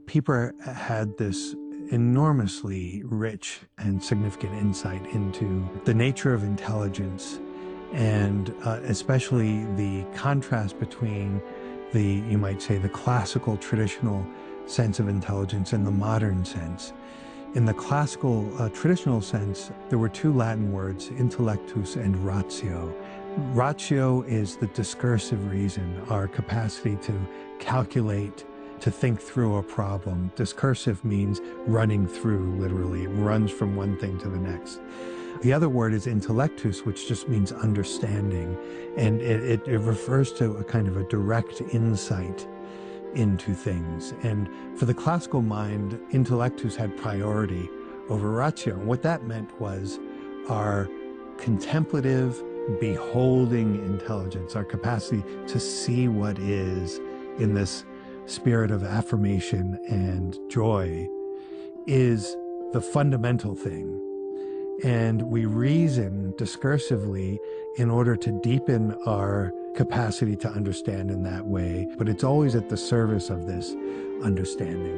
Pieper had this enormously rich and significant insight into the nature of intelligence, and especially the contrast between you might say, the classical traditional sense of intelligence and the modern sense. In the classical traditional sense, there were two Latin words, intellectus and ratio. Ratio is the discursive reason, our capacity to calculate, to think through a problem. Discursive means running through, literally. It runs from one thing to the next. The other word is intellectus, which just means understanding. And it refers to a kind of a direct insight into things. And for the classical mind, intellectus had priority over ratio. And what that meant was our contemplative, beholding intelligence, our capacity to see what is in this spirit of affirmation and joy, is the fundamental thing. And we reason discursively in order to deepen our capacity to understand in that way, but it's always at the service of this understanding.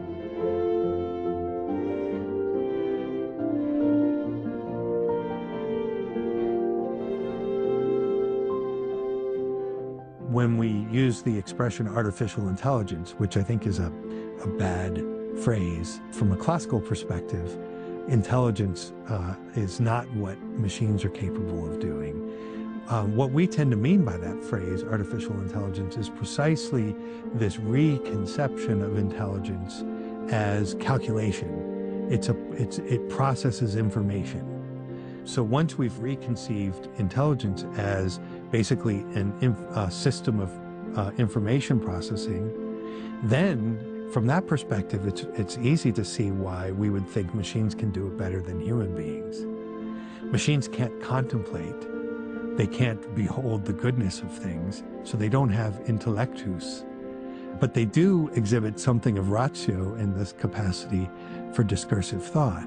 When we use the expression artificial intelligence, which I think is a bad phrase, from a classical perspective, intelligence is not what machines are capable of doing. What we tend to mean by that phrase, artificial intelligence, is precisely this reconception of intelligence as calculation. It processes information. So once we've reconceived intelligence as basically a system of information processing, then from that perspective, it's easy to see why we would think machines can do it better than human beings. Machines can't contemplate. They can't behold the goodness of things, so they don't have intellectus. But they do exhibit something of ratio in this capacity for discursive thought.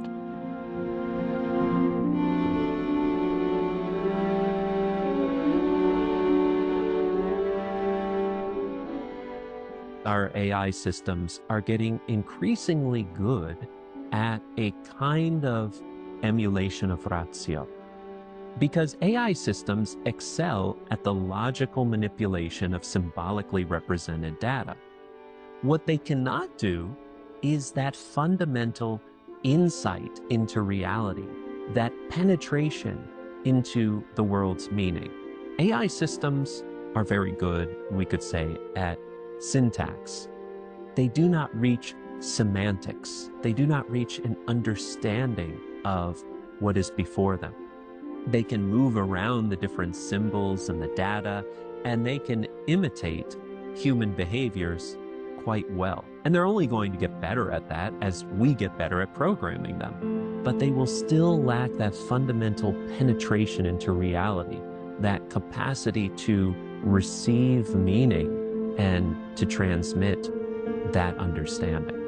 Our AI systems are getting increasingly good at a kind of emulation of ratio, because AI systems excel at the logical manipulation of symbolically represented data. What they cannot do is that fundamental insight into reality, that penetration into the world's meaning. AI systems are very good, we could say, at syntax. They do not reach semantics. They do not reach an understanding of what is before them. They can move around the different symbols and the data, and they can imitate human behaviors quite well. And they're only going to get better at that as we get better at programming them. But they will still lack that fundamental penetration into reality, that capacity to receive meaning and to transmit that understanding.